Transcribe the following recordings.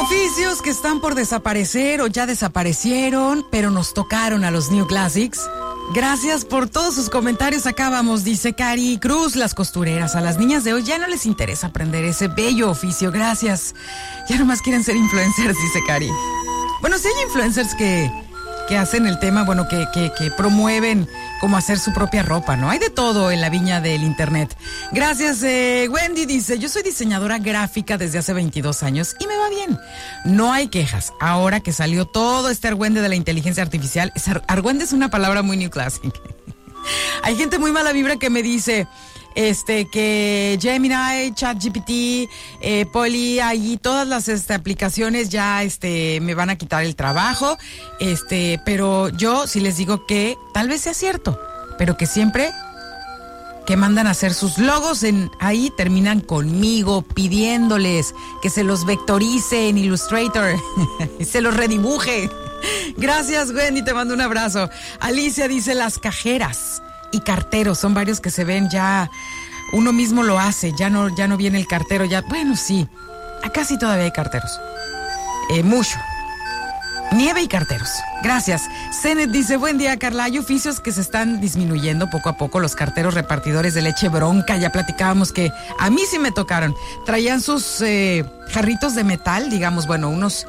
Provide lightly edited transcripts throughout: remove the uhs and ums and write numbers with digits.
Oficios que están por desaparecer o ya desaparecieron, pero nos tocaron a los New Classics. Gracias por todos sus comentarios. Acá vamos, dice Cari Cruz, las costureras. A las niñas de hoy ya no les interesa aprender ese bello oficio. Gracias. Ya nomás quieren ser influencers, dice Cari. Bueno, sí hay influencers que hacen el tema, bueno, que promueven cómo hacer su propia ropa, ¿no? Hay de todo en la viña del internet. Gracias, Wendy dice, yo soy diseñadora gráfica desde hace 22 años y me va bien. No hay quejas. Ahora que salió todo este argüende de la inteligencia artificial, argüende es una palabra muy New Classic. Hay gente muy mala vibra que me dice... que Gemini, ChatGPT, Polly, ahí todas las aplicaciones ya me van a quitar el trabajo, pero yo sí les digo que tal vez sea cierto, pero que siempre que mandan a hacer sus logos ahí terminan conmigo pidiéndoles que se los vectorice en Illustrator y se los redibuje. Gracias, Wendy, te mando un abrazo. Alicia dice las cajeras y carteros, son varios que se ven ya, uno mismo lo hace, ya no viene el cartero, ya, bueno, sí, acá sí todavía hay carteros, mucho, nieve y carteros, gracias. Zenet dice, buen día, Carla, hay oficios que se están disminuyendo poco a poco, los carteros repartidores de leche Bronca, ya platicábamos que a mí sí me tocaron, traían sus jarritos de metal, digamos, bueno, unos...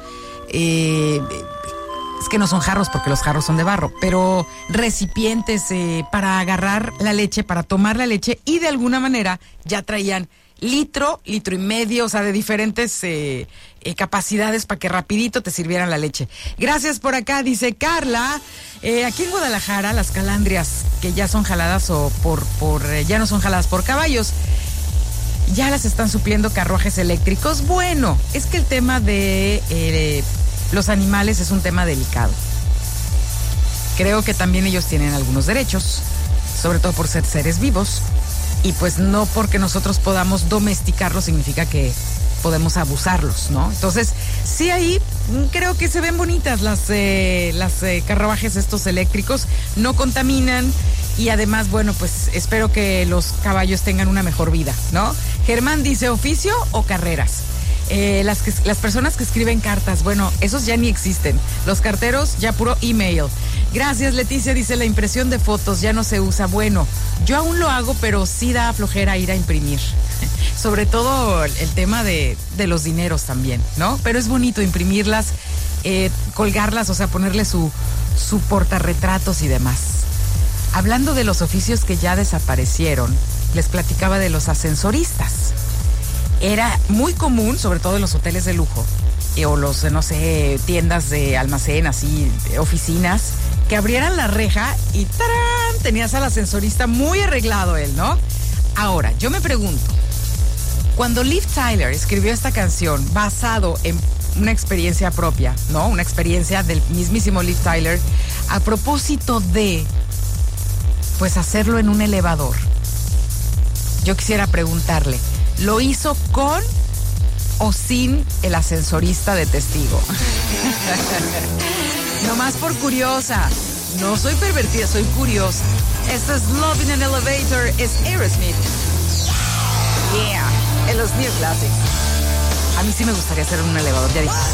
es que no son jarros porque los jarros son de barro, pero recipientes para agarrar la leche, para tomar la leche, y de alguna manera ya traían litro y medio, o sea, de diferentes capacidades para que rapidito te sirvieran la leche. Gracias por acá, dice Carla. Aquí en Guadalajara, las calandrias que ya son jaladas ya no son jaladas por caballos, ya las están supliendo carruajes eléctricos. Bueno, es que el tema de... los animales es un tema delicado. Creo que también ellos tienen algunos derechos, sobre todo por ser seres vivos, y pues no porque nosotros podamos domesticarlos significa que podemos abusarlos, ¿no? Entonces, sí, ahí creo que se ven bonitas las carruajes estos eléctricos, no contaminan y además, bueno, pues espero que los caballos tengan una mejor vida, ¿no? Germán dice, ¿oficio o carreras? Las personas que escriben cartas, bueno, esos ya ni existen. Los carteros, ya puro email. Gracias, Leticia, dice, la impresión de fotos ya no se usa. Bueno, yo aún lo hago, pero sí da flojera ir a imprimir. Sobre todo el tema de los dineros también, ¿no? Pero es bonito imprimirlas, colgarlas, o sea, ponerle su portarretratos y demás. Hablando de los oficios que ya desaparecieron, les platicaba de los ascensoristas. Era muy común, sobre todo en los hoteles de lujo, o los, no sé, tiendas de almacén, así, oficinas, que abrieran la reja y ¡tarán! Tenías al ascensorista muy arreglado él, ¿no? Ahora, yo me pregunto, cuando Liv Tyler escribió esta canción basado en una experiencia propia, ¿no? Una experiencia del mismísimo Liv Tyler, a propósito de, pues, hacerlo en un elevador, yo quisiera preguntarle, ¿lo hizo con o sin el ascensorista de testigo? Nomás por curiosa. No soy pervertida, soy curiosa. Esto es Love in an Elevator, es Aerosmith. Yeah, en los New Classics. A mí sí me gustaría hacer un elevador, ya dije.